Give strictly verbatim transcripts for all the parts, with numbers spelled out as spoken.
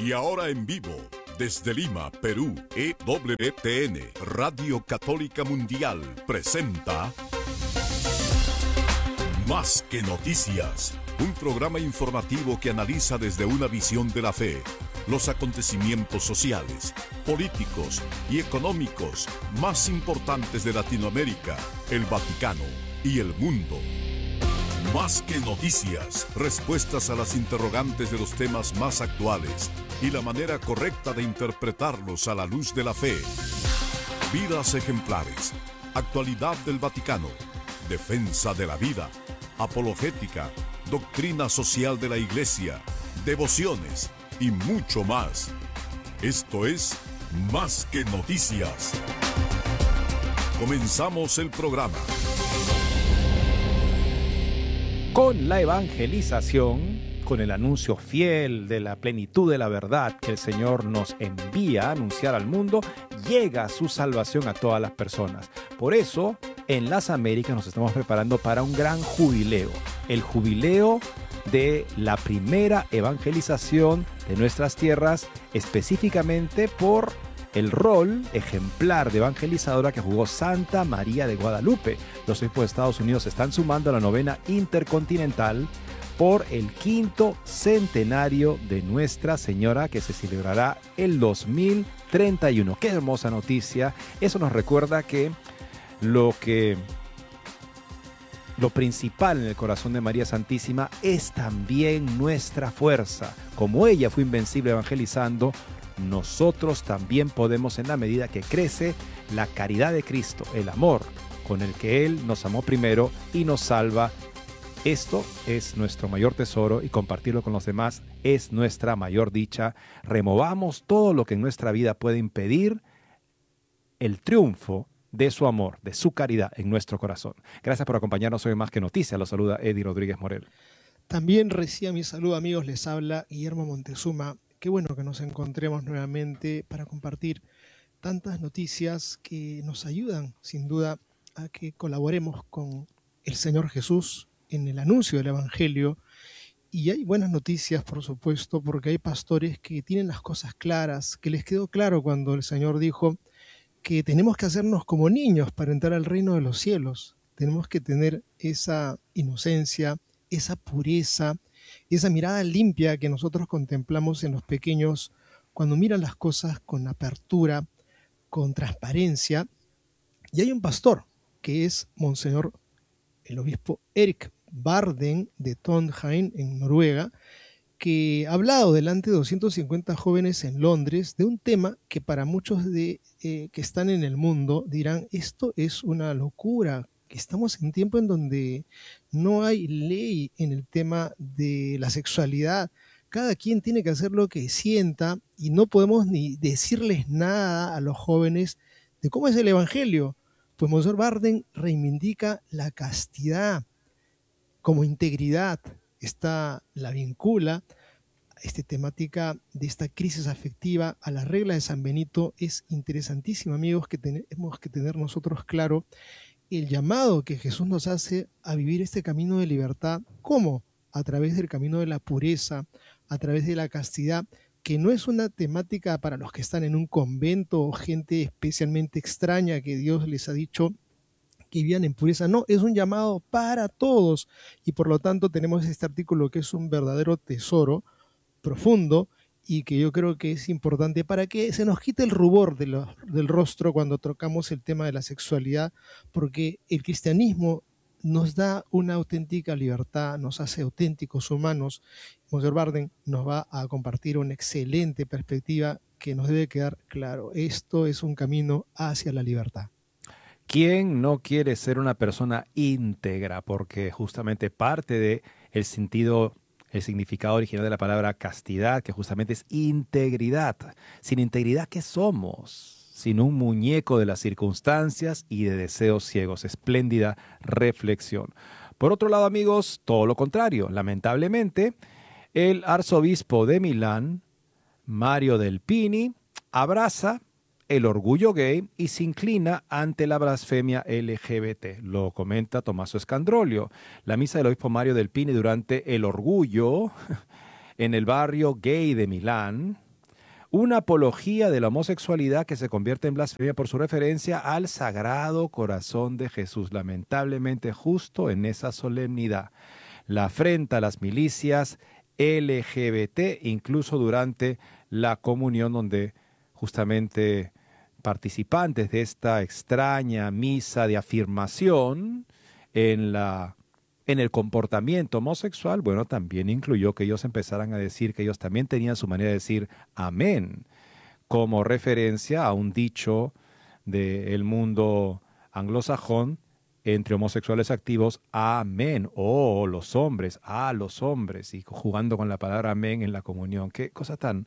Y ahora en vivo, desde Lima, Perú, E W T N, Radio Católica Mundial, presenta Más que Noticias, un programa informativo que analiza desde una visión de la fe los acontecimientos sociales, políticos y económicos más importantes de Latinoamérica, el Vaticano y el mundo. Más que noticias, respuestas a las interrogantes de los temas más actuales y la manera correcta de interpretarlos a la luz de la fe. Vidas ejemplares, actualidad del Vaticano, defensa de la vida, apologética, doctrina social de la Iglesia, devociones y mucho más. Esto es Más que Noticias. Comenzamos el programa. Con la evangelización, con el anuncio fiel de la plenitud de la verdad que el Señor nos envía a anunciar al mundo, llega su salvación a todas las personas. Por eso, en las Américas nos estamos preparando para un gran jubileo, el jubileo de la primera evangelización de nuestras tierras, específicamente por el rol ejemplar de evangelizadora que jugó Santa María de Guadalupe. Los obispos de Estados Unidos se están sumando a la novena intercontinental por el quinto centenario de Nuestra Señora, que se celebrará el dos mil treinta y uno. ¡Qué hermosa noticia! Eso nos recuerda que lo que... Lo principal en el corazón de María Santísima es también nuestra fuerza. Como ella fue invencible evangelizando, nosotros también podemos, en la medida que crece la caridad de Cristo, el amor con el que Él nos amó primero y nos salva. Esto es nuestro mayor tesoro y compartirlo con los demás es nuestra mayor dicha. Removamos todo lo que en nuestra vida puede impedir el triunfo de su amor, de su caridad en nuestro corazón. Gracias por acompañarnos hoy en Más que Noticias. Los saluda Eddie Rodríguez Morel. También reciba mi saludo, amigos. Les habla Guillermo Montezuma. Qué bueno que nos encontremos nuevamente para compartir tantas noticias que nos ayudan, sin duda, a que colaboremos con el Señor Jesús en el anuncio del Evangelio. Y hay buenas noticias, por supuesto, porque hay pastores que tienen las cosas claras, que les quedó claro cuando el Señor dijo que tenemos que hacernos como niños para entrar al reino de los cielos. Tenemos que tener esa inocencia, esa pureza, esa mirada limpia que nosotros contemplamos en los pequeños cuando miran las cosas con apertura, con transparencia. Y hay un pastor que es Monseñor, el obispo Erik Barden de Trondheim, en Noruega, que ha hablado delante de doscientos cincuenta jóvenes en Londres de un tema que para muchos de, eh, que están en el mundo dirán, esto es una locura, que estamos en tiempo en donde no hay ley en el tema de la sexualidad. Cada quien tiene que hacer lo que sienta y no podemos ni decirles nada a los jóvenes de cómo es el Evangelio. Pues Monseñor Barden reivindica la castidad como integridad. Esta la vincula, esta temática de esta crisis afectiva a la regla de San Benito. Es interesantísimo, amigos, que tenemos que tener nosotros claro el llamado que Jesús nos hace a vivir este camino de libertad. ¿Cómo? A través del camino de la pureza, a través de la castidad, que no es una temática para los que están en un convento o gente especialmente extraña que Dios les ha dicho que vivan en pureza. No, es un llamado para todos y por lo tanto tenemos este artículo que es un verdadero tesoro profundo y que yo creo que es importante para que se nos quite el rubor de lo, del rostro cuando tocamos el tema de la sexualidad, porque el cristianismo nos da una auténtica libertad, nos hace auténticos humanos. Monseñor Barden nos va a compartir una excelente perspectiva que nos debe quedar claro. Esto es un camino hacia la libertad. ¿Quién no quiere ser una persona íntegra? Porque justamente parte de el sentido, el significado original de la palabra castidad, que justamente es integridad. Sin integridad, ¿qué somos? Sin un muñeco de las circunstancias y de deseos ciegos. Espléndida reflexión. Por otro lado, amigos, todo lo contrario. Lamentablemente, el arzobispo de Milán, Mario Del Pini, abraza el orgullo gay y se inclina ante la blasfemia L G B T. Lo comenta Tommaso Scandrolio. La misa del obispo Mario Del Pini durante el orgullo en el barrio gay de Milán, una apología de la homosexualidad que se convierte en blasfemia por su referencia al Sagrado Corazón de Jesús, lamentablemente justo en esa solemnidad. La afrenta a las milicias L G B T, incluso durante la comunión, donde justamente participantes de esta extraña misa de afirmación en la en el comportamiento homosexual, bueno, también incluyó que ellos empezaran a decir que ellos también tenían su manera de decir amén, como referencia a un dicho del mundo anglosajón entre homosexuales activos, amén, oh, los hombres, a los hombres, y jugando con la palabra amén en la comunión. Qué cosa tan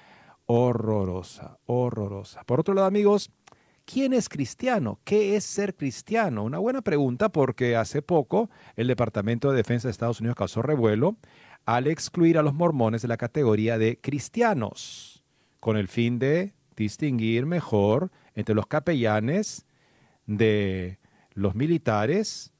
horrorosa, horrorosa. Por otro lado, amigos, ¿quién es cristiano? ¿Qué es ser cristiano? Una buena pregunta, porque hace poco el Departamento de Defensa de Estados Unidos causó revuelo al excluir a los mormones de la categoría de cristianos, con el fin de distinguir mejor entre los capellanes de los militares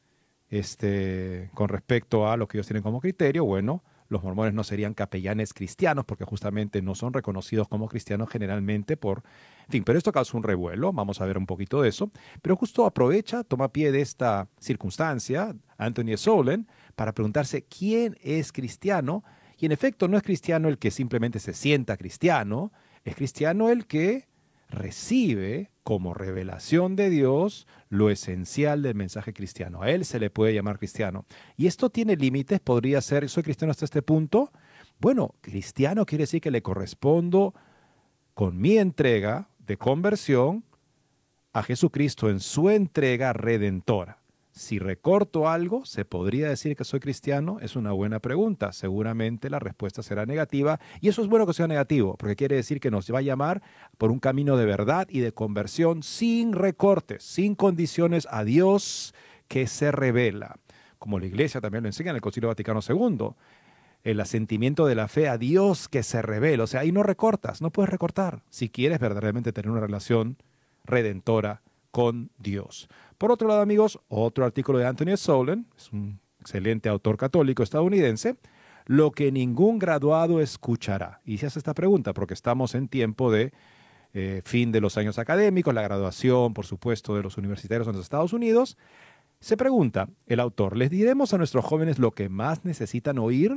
este, con respecto a lo que ellos tienen como criterio. Bueno, los mormones no serían capellanes cristianos porque justamente no son reconocidos como cristianos generalmente por... En fin, pero esto causó un revuelo, vamos a ver un poquito de eso. Pero justo aprovecha, toma pie de esta circunstancia, Anthony Solen, para preguntarse quién es cristiano. Y en efecto no es cristiano el que simplemente se sienta cristiano, es cristiano el que recibe como revelación de Dios lo esencial del mensaje cristiano. A él se le puede llamar cristiano. Y esto tiene límites, podría ser, ¿soy cristiano hasta este punto? Bueno, cristiano quiere decir que le correspondo con mi entrega de conversión a Jesucristo en su entrega redentora. Si recorto algo, ¿se podría decir que soy cristiano? Es una buena pregunta. Seguramente la respuesta será negativa. Y eso es bueno que sea negativo, porque quiere decir que nos va a llamar por un camino de verdad y de conversión sin recortes, sin condiciones a Dios que se revela. Como la Iglesia también lo enseña en el Concilio Vaticano segundo. El asentimiento de la fe a Dios que se revela. O sea, ahí no recortas, no puedes recortar si quieres verdaderamente tener una relación redentora con Dios. Por otro lado, amigos, otro artículo de Anthony Solen, es un excelente autor católico estadounidense, lo que ningún graduado escuchará. Y se hace esta pregunta porque estamos en tiempo de eh, fin de los años académicos, la graduación, por supuesto, de los universitarios en los Estados Unidos. Se pregunta el autor, ¿les diremos a nuestros jóvenes lo que más necesitan oír?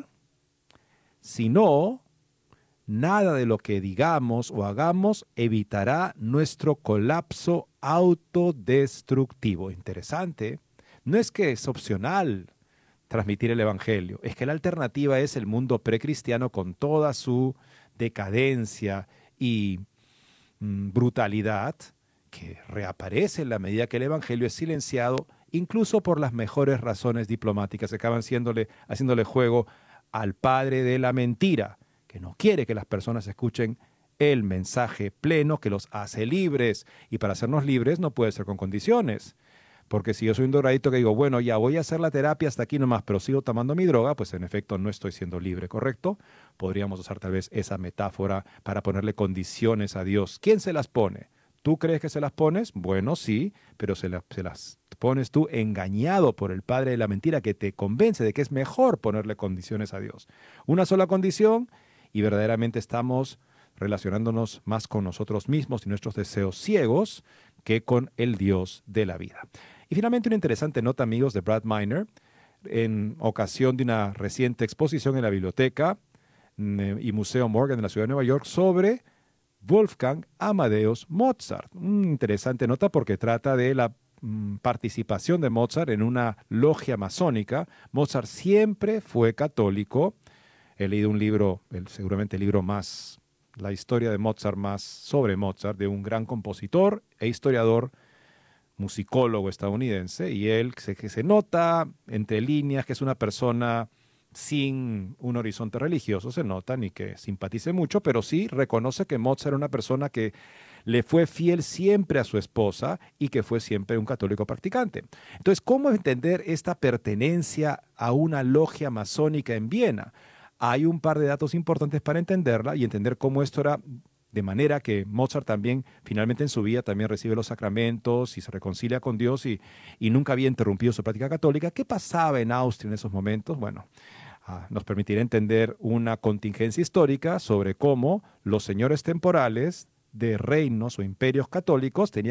Si no, nada de lo que digamos o hagamos evitará nuestro colapso autodestructivo. Interesante. No es que es opcional transmitir el evangelio, es que la alternativa es el mundo precristiano con toda su decadencia y mm, brutalidad que reaparece en la medida que el evangelio es silenciado, incluso por las mejores razones diplomáticas que acaban haciéndole, haciéndole juego al padre de la mentira, que no quiere que las personas escuchen el mensaje pleno que los hace libres. Y para hacernos libres no puede ser con condiciones. Porque si yo soy un drogadicto que digo, bueno, ya voy a hacer la terapia hasta aquí nomás, pero sigo tomando mi droga, pues en efecto no estoy siendo libre, ¿correcto? Podríamos usar tal vez esa metáfora para ponerle condiciones a Dios. ¿Quién se las pone? ¿Tú crees que se las pones? Bueno, sí, pero se, la, se las pones tú engañado por el padre de la mentira que te convence de que es mejor ponerle condiciones a Dios. Una sola condición y verdaderamente estamos relacionándonos más con nosotros mismos y nuestros deseos ciegos que con el Dios de la vida. Y finalmente una interesante nota, amigos, de Brad Miner, en ocasión de una reciente exposición en la Biblioteca y Museo Morgan de la ciudad de Nueva York sobre Wolfgang Amadeus Mozart. Una interesante nota porque trata de la mm, participación de Mozart en una logia masónica. Mozart siempre fue católico. He leído un libro, el, seguramente el libro más, la historia de Mozart más sobre Mozart, de un gran compositor e historiador, musicólogo estadounidense, y él se, que se nota entre líneas que es una persona sin un horizonte religioso, se nota, ni que simpatice mucho, pero sí reconoce que Mozart era una persona que le fue fiel siempre a su esposa y que fue siempre un católico practicante. Entonces, ¿cómo entender esta pertenencia a una logia masónica en Viena? Hay un par de datos importantes para entenderla y entender cómo esto era, de manera que Mozart también, finalmente en su vida, también recibe los sacramentos y se reconcilia con Dios y, y nunca había interrumpido su práctica católica. ¿Qué pasaba en Austria en esos momentos? Bueno, Ah, nos permitirá entender una contingencia histórica sobre cómo los señores temporales de reinos o imperios católicos tenían